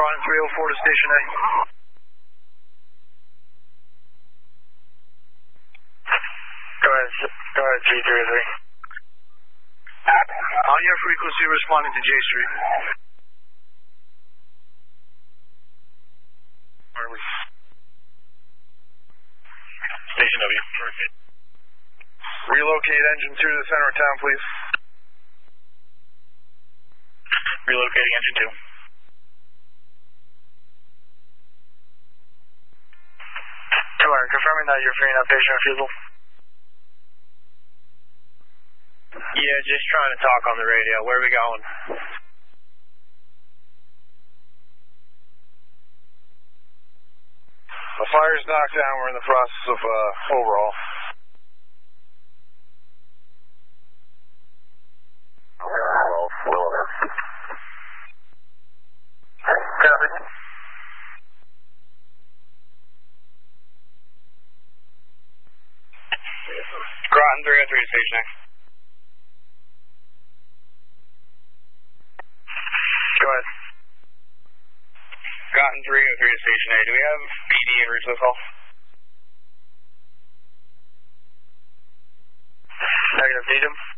Groton 304 to Station A. Go ahead, G33. On your frequency, responding to J Street. Station W. Relocate engine 2 to the center of town, please. Relocating engine 2. Killer, confirming that you're freeing up patient refusal. Yeah, just trying to talk on the radio. Where are we going? The fire's knocked down. We're in the process of overhaul. Groton 303 to Station A. Go ahead. Groton 303 to Station A. Do we have BD and reach this call? Negative, need him.